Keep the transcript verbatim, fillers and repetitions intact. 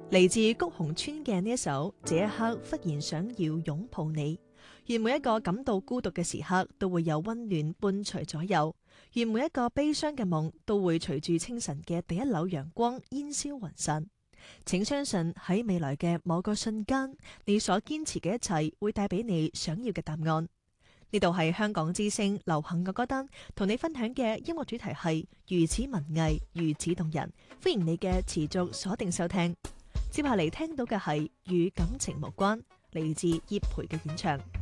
嚟自谷鴻村嘅呢一首《這一刻忽然想要擁抱你》，願每一個感到孤獨嘅時刻都會有溫暖伴隨左右，願每一個悲傷嘅夢都會隨住清晨嘅第一縷陽光煙消雲散。請相信喺未來嘅某個瞬間，你所堅持嘅一切會帶俾你想要嘅答案。呢度係香港之聲流行嘅歌單，同你分享嘅音樂主題係如此文藝，如此動人。歡迎你嘅持續鎖定收聽。接下嚟聽到嘅係與感情無關，嚟自葉培嘅演唱。